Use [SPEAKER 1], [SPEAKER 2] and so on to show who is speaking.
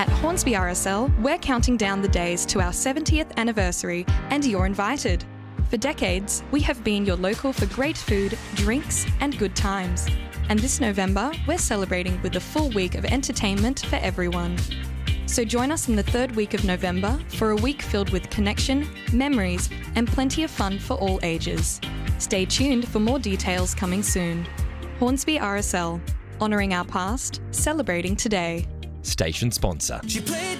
[SPEAKER 1] At Hornsby RSL, we're counting down the days to our 70th anniversary, and you're invited. For decades, we have been your local for great food, drinks, and good times. And this November, we're celebrating with a full week of entertainment for everyone. So join us in the third week of November for a week filled with connection, memories, and plenty of fun for all ages. Stay tuned for more details coming soon. Hornsby RSL, honouring our past, celebrating today.
[SPEAKER 2] Station sponsor.
[SPEAKER 3] She plays